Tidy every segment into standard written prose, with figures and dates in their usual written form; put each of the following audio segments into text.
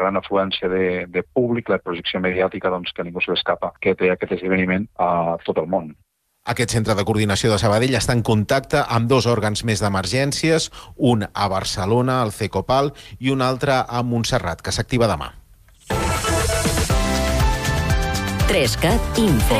gran afluència de públic, la projecció mediàtica, doncs, que ningú se l'escapa, que té aquest esdeveniment a tot el món. Aquest centre de coordinació de Sabadell està en contacte amb 2 òrgans més d'emergències, un a Barcelona, el CECOPAL, i un altre a Montserrat, que s'activa demà. 3CAT Info.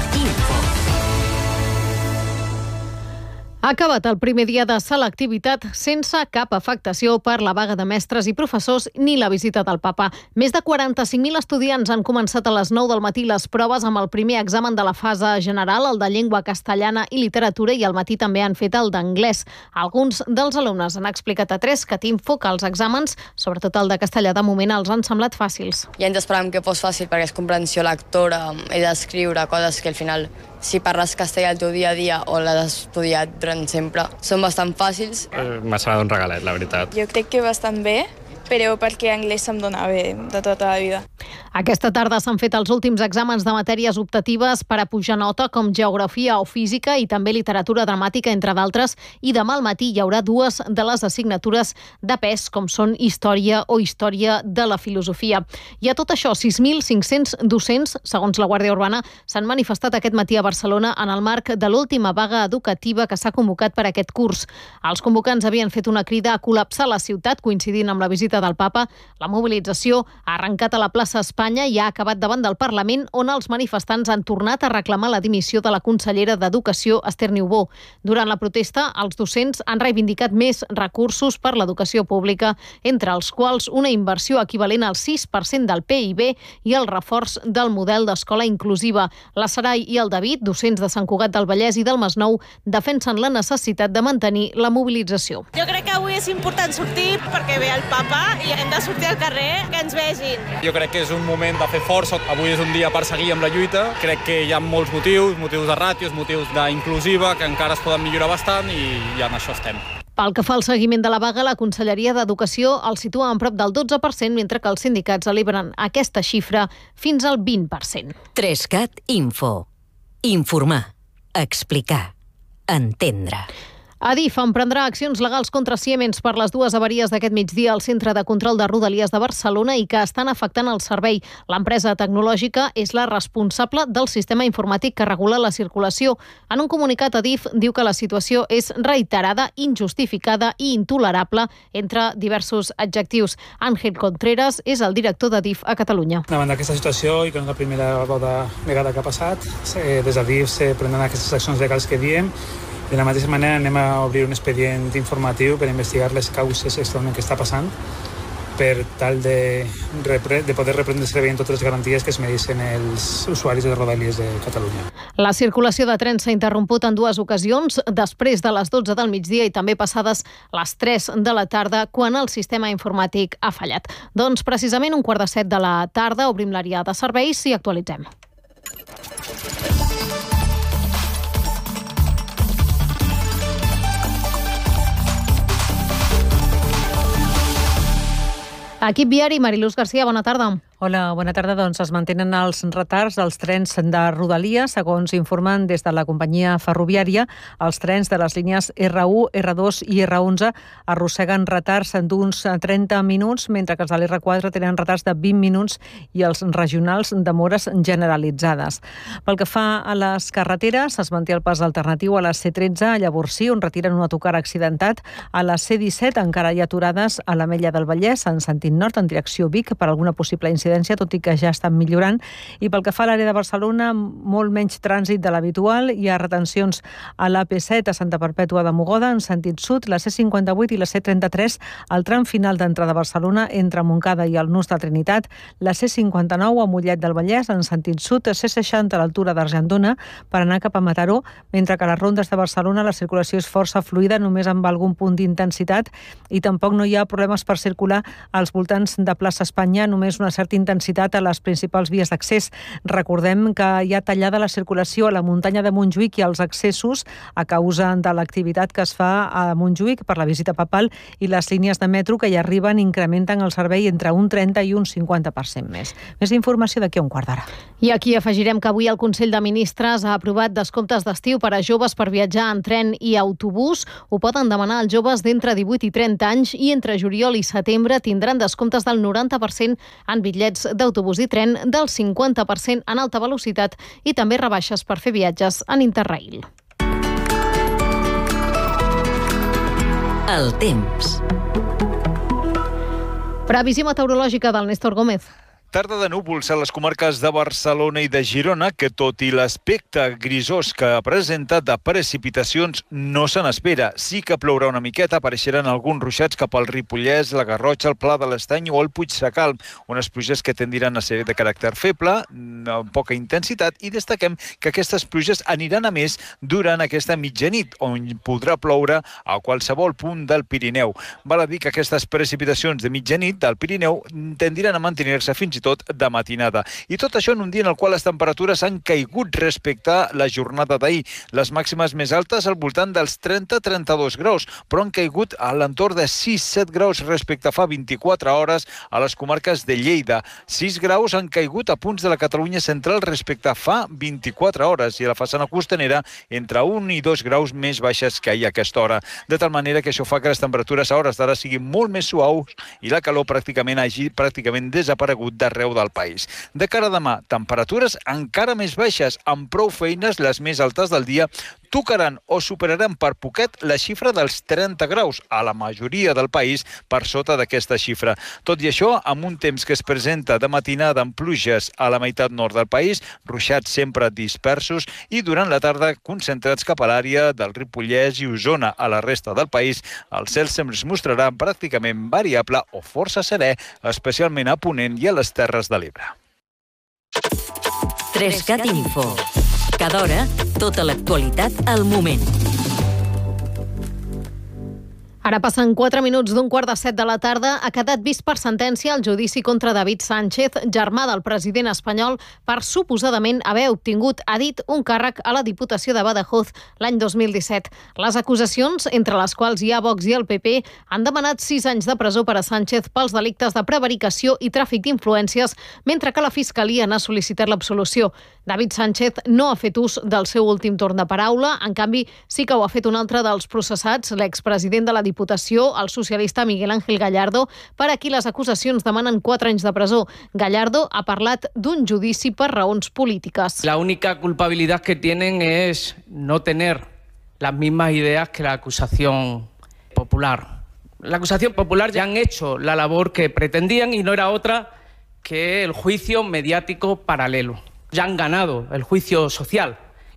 Ha acabat el primer dia de selectivitat sense cap afectació per la vaga de mestres i professors ni la visita del papa. Més de 45.000 estudiants han començat a les 9 del matí les proves amb el primer examen de la fase general, el de llengua castellana i literatura, i al matí també han fet el d'anglès. Alguns dels alumnes han explicat a 3CAT Info que els exàmens, sobretot el de castellà, de moment els han semblat fàcils. Ja ens esperàvem que fos fàcil perquè és comprensió lectora, he d'escriure coses que al final, si parles castellà el teu dia a dia o l'has estudiat durant sempre, són bastant fàcils. M'ha semblat un regalet, la veritat. Jo crec que bastant bé, però perquè anglès se'm dona bé de tota la vida. Aquesta tarda s'han fet els últims exàmens de matèries optatives per a pujar nota, com geografia o física i també literatura dramàtica, entre d'altres, i demà al matí hi haurà 2 de les assignatures de pes, com són història o història de la filosofia. I a tot això, 6.500 docents, segons la Guàrdia Urbana, s'han manifestat aquest matí a Barcelona en el marc de l'última vaga educativa que s'ha convocat per aquest curs. Els convocants havien fet una crida a col·lapsar la ciutat, coincidint amb la visita del papa. La mobilització ha arrencat a la plaça Espanya i ha acabat davant del Parlament, on els manifestants han tornat a reclamar la dimissió de la consellera d'Educació, Esther Niubó. Durant la protesta, els docents han reivindicat més recursos per l'educació pública, entre els quals una inversió equivalent al 6% del PIB i el reforç del model d'escola inclusiva. La Sarai i el David, docents de Sant Cugat del Vallès i del Masnou, defensen la necessitat de mantenir la mobilització. Jo crec que avui és important sortir perquè ve el papa i hem de sortir al carrer, que ens vegin. Jo crec que és un moment de fer força. Avui és un dia per seguir amb la lluita. Crec que hi ha molts motius de ràtios, motius d'inclusiva, que encara es poden millorar bastant i en això estem. Pel que fa al seguiment de la vaga, la Conselleria d'Educació el situa en prop del 12%, mentre que els sindicats celebren aquesta xifra fins al 20%. 3CAT Info. Informar, explicar, entendre. Adif emprendrà accions legals contra Siemens per les 2 avaries d'aquest migdia al Centre de Control de Rodalies de Barcelona i que estan afectant el servei. L'empresa tecnològica és la responsable del sistema informàtic que regula la circulació. En un comunicat, Adif diu que la situació és reiterada, injustificada i intolerable, entre diversos adjectius. Àngel Contreras és el director d'Adif a Catalunya. Davant d'aquesta situació, i que no és la primera vegada que ha passat, des d'Adif se prenen aquestes accions legals que diem. De la mateixa manera anem a obrir un expedient informatiu per investigar les causes exactament que està passant, per tal de poder reprendre el servei amb totes les garanties que es mereixen els usuaris de Rodalies de Catalunya. La circulació de trens s'ha interromput en 2 ocasions, després de les 12 del migdia i també passades les 3 de la tarda, quan el sistema informàtic ha fallat. Doncs precisament 6:45 de la tarda obrim l'àrea de serveis i actualitzem. Equip viari, Mariluz García, bona tarda. Hola, bona tarda. Doncs es mantenen els retards dels trens de Rodalies. Segons informen des de la companyia ferroviària, els trens de les línies R1, R2 i R11 arrosseguen retards d'uns 30 minuts, mentre que els de l'R4 tenen retards de 20 minuts i els regionals demores generalitzades. Pel que fa a les carreteres, es manté el pas alternatiu a la C13 a Llavorsí, on retiren un autocar accidentat. A la C17 encara hi ha aturades a l'Ametlla del Vallès, en sentit nord, en direcció Vic, per alguna possible incidència, tot i que ja estan millorant. I pel que fa a l'àrea de Barcelona, molt menys trànsit de l'habitual. Hi ha retencions a l'AP7 a Santa Perpètua de Mogoda, en sentit sud, la C58 i la C33, al tram final d'entrada a Barcelona, entre Montcada i el Nus de Trinitat, la C59 a Mollet del Vallès, en sentit sud, C60 a l'altura d'Argentona, per anar cap a Mataró, mentre que a les rondes de Barcelona la circulació és força fluida, només amb algun punt d'intensitat, i tampoc no hi ha problemes per circular als voltants de plaça Espanya, només una certa intensitat a les principals vies d'accés. Recordem que hi ha tallada la circulació a la muntanya de Montjuïc i als accessos a causa de l'activitat que es fa a Montjuïc per la visita papal, i les línies de metro que hi arriben incrementen el servei entre un 30 i un 50% més. Més informació d'aquí a un quart d'hora. I aquí afegirem que avui el Consell de Ministres ha aprovat descomptes d'estiu per a joves per viatjar en tren i autobús. Ho poden demanar els joves d'entre 18 i 30 anys i entre juliol i setembre tindran descomptes del 90% en bitllets d'autobús i tren, del 50% en alta velocitat i també rebaixes per fer viatges en Interrail. El temps. Previsió meteorològica del Néstor Gómez. Tarda de núvols a les comarques de Barcelona i de Girona, que tot i l'aspecte grisós que presenta, de precipitacions no se n'espera. Sí que plourà una miqueta, apareixeran alguns ruixats cap al Ripollès, la Garrotxa, el Pla de l'Estany o el Puigsecal, unes pluges que tendiran a ser de caràcter feble, amb poca intensitat, i destaquem que aquestes pluges aniran a més durant aquesta mitjanit, on podrà ploure a qualsevol punt del Pirineu. Val a dir que aquestes precipitacions de mitjanit del Pirineu tendiran a mantenir-se fins i tot de matinada. I tot això en un dia en el qual les temperatures han caigut respecte a la jornada d'ahir. Les màximes més altes al voltant dels 30-32 graus, però han caigut a l'entorn de 6-7 graus respecte a fa 24 hores a les comarques de Lleida. 6 graus han caigut a punts de la Catalunya central respecte a fa 24 hores i a la façana costanera entre 1 i 2 graus més baixes que ahir a aquesta hora. De tal manera que això fa que les temperatures a hores d'ara siguin molt més suaus i la calor hagi desaparegut d'arreu del país. De cara a demà, temperatures encara més baixes, amb prou feines, les més altes del dia, tocaran o superaran per poquet la xifra dels 30 graus, a la majoria del país per sota d'aquesta xifra. Tot i això, amb un temps que es presenta de matinada amb pluges a la meitat nord del país, ruixats sempre dispersos i durant la tarda concentrats cap a l'àrea del Ripollès i Osona. A la resta del país, el cel sempre es mostrarà pràcticament variable o força serè, especialment a Ponent i a les Terres de l'Ebre. 3CAT Info. Cada hora, tota l'actualitat al moment. Ara passen 4 minuts d'un 6:15 de la tarda. Ha quedat vist per sentència el judici contra David Sánchez, germà del president espanyol, per suposadament haver obtingut, ha dit, un càrrec a la Diputació de Badajoz l'any 2017. Les acusacions, entre les quals hi ha Vox i el PP, han demanat 6 anys de presó per a Sánchez pels delictes de prevaricació i tràfic d'influències, mentre que la Fiscalia n'ha sol·licitat l'absolució. David Sánchez no ha fet ús del seu últim torn de paraula, en canvi sí que ho ha fet un altre dels processats, l'expresident de la Diputació, el socialista Miguel Ángel Gallardo, per a qui les acusacions demanen 4 anys de presó. Gallardo ha parlat d'un judici per raons polítiques. La única culpabilidad que tienen es no tener las mismas ideas que la acusación popular. La acusación popular ya han hecho la labor que pretendían y no era otra que el juicio mediático paralelo. Ya han ganado el juicio social.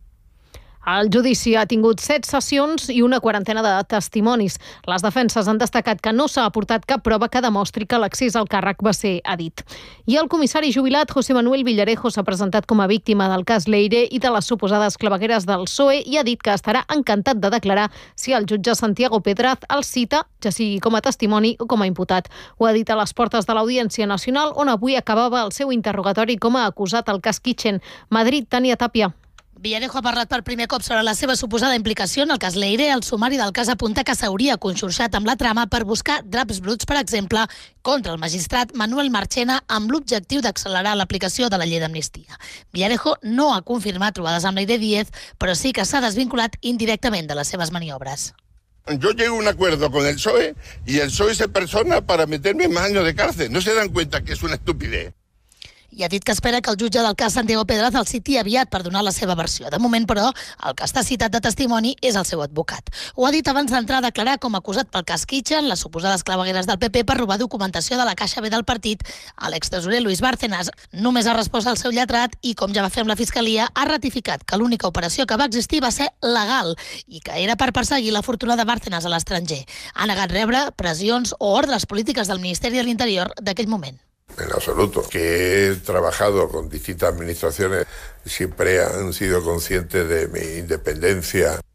El judici ha tingut 7 sessions i una quarantena de testimonis. Les defenses han destacat que no s'ha aportat cap prova que demostri que l'accés al càrrec va ser, ha dit. I el comissari jubilat José Manuel Villarejo s'ha presentat com a víctima del cas Leire i de les suposades clavegueres del PSOE i ha dit que estarà encantat de declarar si el jutge Santiago Pedraz el cita, ja sigui com a testimoni o com a imputat. Ho ha dit a les portes de l'Audiència Nacional, on avui acabava el seu interrogatori com a acusat al cas Kitchen. Madrid, Tania Tàpia. Villarejo ha parlat per primer cop sobre la seva suposada implicació en el cas Leire. El sumari del cas apunta que s'hauria conxorxat amb la trama per buscar draps bruts, per exemple, contra el magistrat Manuel Marchena amb l'objectiu d'accelerar l'aplicació de la llei d'amnistia. Villarejo no ha confirmat trobades amb Leire Díez, però sí que s'ha desvinculat indirectament de les seves maniobres. Yo llego a un acuerdo con el PSOE y el PSOE se persona para meterme más años de cárcel. ¿No se dan cuenta que es una estupidez? I ha dit que espera que el jutge del cas Santiago Pedraz el citi aviat per donar la seva versió. De moment, però, el que està citat de testimoni és el seu advocat. Ho ha dit abans d'entrar a declarar com acusat pel cas Kitchen, les suposades clavegueres del PP per robar documentació de la Caixa B del partit a l'extresorer Luis Bárcenas. Només ha respost al seu lletrat i, com ja va fer amb la Fiscalia, ha ratificat que l'única operació que va existir va ser legal i que era per perseguir la fortuna de Bárcenas a l'estranger. Ha negat rebre pressions o ordres polítiques del Ministeri de l'Interior d'aquell moment. En absoluto. Que he trabajado con distintas administraciones, siempre han sido conscientes de mi independencia.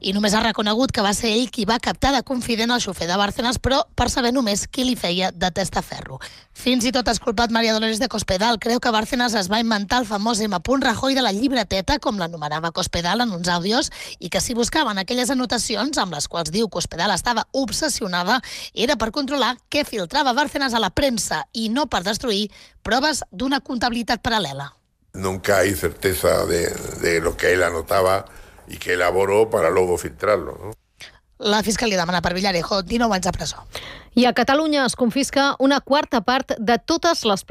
I només ha reconegut que va ser ell qui va captar de confident el xofer de Bárcenas, però per saber només qui li feia de testaferro. Fins i tot ha esculpat María Dolores de Cospedal. Creu que Bárcenas es va inventar el famós M. Rajoy de la llibreteta, com l'anomenava Cospedal en uns àudios, i que si buscaven aquelles anotacions amb les quals diu Cospedal estava obsessionada, era per controlar què filtrava Bárcenas a la premsa i no per destruir proves d'una comptabilitat paral·lela. Nunca hay certeza de lo que él anotaba y que elaboró para luego filtrarlo, ¿no? La Fiscalia demana per Villarejo 19 anys de presó. I a Catalunya es confisca una quarta part de totes les